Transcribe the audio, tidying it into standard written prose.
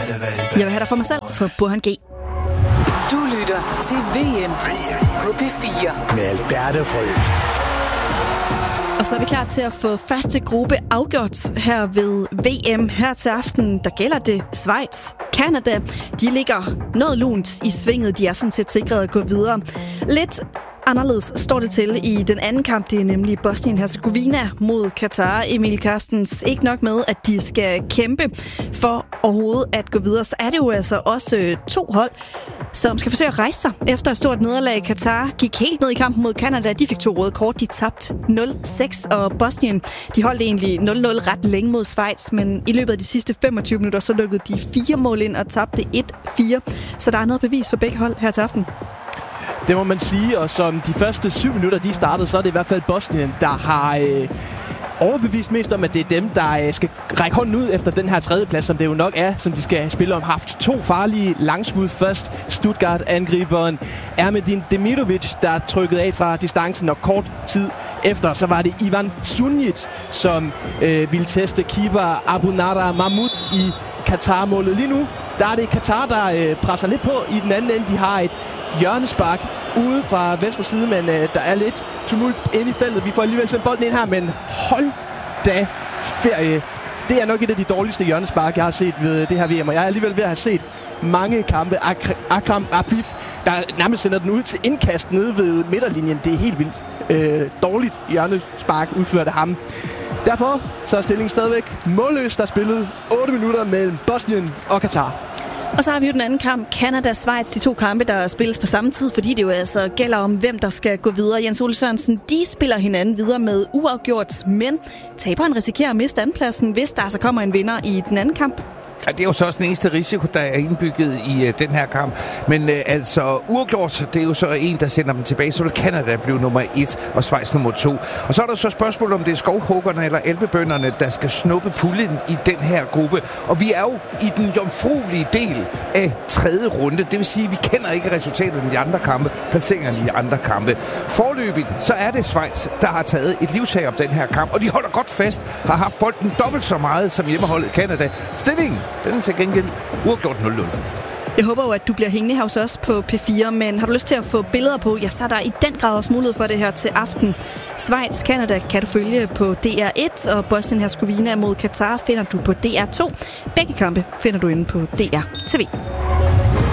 Jeg vil have dig for mig selv, for Burhan G. Du lytter til VM på P4 med Alberte Rød. Og så er vi klar til at få første gruppe afgjort her ved VM. Her til aften, der gælder det Schweiz. Canada, de ligger noget lunt i svinget. De er sådan set sikret at gå videre. Lidt anderledes står det til i den anden kamp. Det er nemlig Bosnien-Herzegovina mod Katar. Emil Carstens, ikke nok med, at de skal kæmpe for overhovedet at gå videre. Så er det jo altså også to hold, som skal forsøge at rejse sig efter et stort nederlag. Katar gik helt ned i kampen mod Canada. De fik 2 røde kort. De tabte 0-6. Og Bosnien, de holdt egentlig 0-0 ret længe mod Schweiz. Men i løbet af de sidste 25 minutter, så lukkede de 4 mål ind og tabte 1-4. Så der er noget bevis for begge hold her til aften. Det må man sige, og som de første 7 minutter, de startede, så er det i hvert fald Bosnien, der har overbevist mest om, at det er dem, der skal række hånden ud efter den her tredjeplads, som det jo nok er, som de skal spille om. Haft 2 farlige langskud først. Stuttgart-angriberen Ermedin Demirovic, der trykkede af fra distancen, og kort tid efter, så var det Ivan Sunjic, som ville teste keeper Abunara Mahmoud i Katar-målet. Lige nu, der er det Katar, der presser lidt på i den anden ende. De har et hjørnespark ude fra venstre side, men der er lidt tumult inde i feltet. Vi får alligevel sendt bolden ind her, men hold da ferie. Det er nok et af de dårligste hjørnespark, jeg har set ved det her VM, og jeg er alligevel ved at have set mange kampe. Akram Afif, der nærmest sender den ud til indkast nede ved midterlinjen. Det er helt vildt dårligt hjørnespark udført af ham. Derfor så er stillingen stadigvæk målløs. Der er spillet 8 minutter mellem Bosnien og Katar. Og så har vi jo den anden kamp, Canada-Schweiz, de 2 kampe, der spilles på samme tid, fordi det jo altså gælder om, hvem der skal gå videre. Jens Ole Sørensen, de spiller hinanden videre med uafgjort, men taberen risikerer at miste andenpladsen, hvis der altså kommer en vinder i den anden kamp. Ja, det er jo så også den eneste risiko, der er indbygget i den her kamp. Men altså, uafgjort, det er jo så en, der sender dem tilbage. Så vil Canada blive nummer 1 og Schweiz nummer 2. Og så er der så spørgsmål, om det er skovhuggerne eller elbebønderne, der skal snuppe puljen i den her gruppe. Og vi er jo i den jomfruelige del af 3. runde. Det vil sige, at vi kender ikke resultatet af de andre kampe, placeringerne i de andre kampe. Forløbigt, så er det Schweiz, der har taget et livtag om den her kamp. Og de holder godt fast, har haft bolden dobbelt så meget som hjemmeholdet Canada. Stillingen, den er til gengæld uafgjort 0-0. Jeg håber jo, at du bliver hængende her hos os på P4, men har du lyst til at få billeder på, ja, så er der i den grad også mulighed for det her til aften. Schweiz, Canada kan du følge på DR1, og Bosnien-Herzegovina mod Katar finder du på DR2. Begge kampe finder du inde på DR TV.